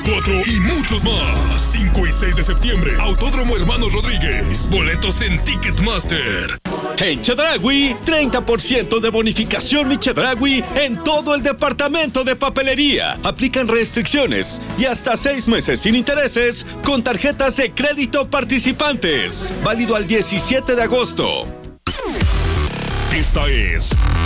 4 y muchos más. 5 y 6 de septiembre, Autódromo Hermanos Rodríguez. Boletos en Ticketmaster. En Chedraui, 30% de bonificación Mi Chedraui en todo el departamento de papelería. Aplican restricciones y hasta 6 meses sin intereses con tarjetas de crédito participantes. Válido al 17 de agosto. Esta es